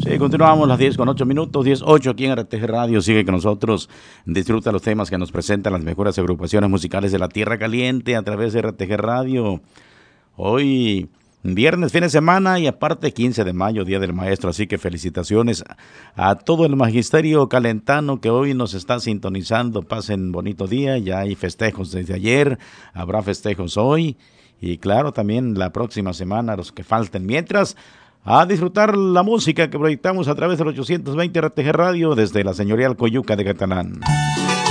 Continuamos las 10:08, 10:08 aquí en RTG Radio. Sigue con nosotros. Disfruta los temas que nos presentan las mejores agrupaciones musicales de la Tierra Caliente a través de RTG Radio. Hoy, viernes, fin de semana y aparte 15 de mayo, Día del Maestro. Así que felicitaciones a todo el magisterio calentano que hoy nos está sintonizando. Pasen bonito día. Ya hay festejos desde ayer. Habrá festejos hoy. Y claro, también la próxima semana, los que falten. Mientras, a disfrutar la música que proyectamos a través del 820 RTG Radio desde la señorial Coyuca de Catalán.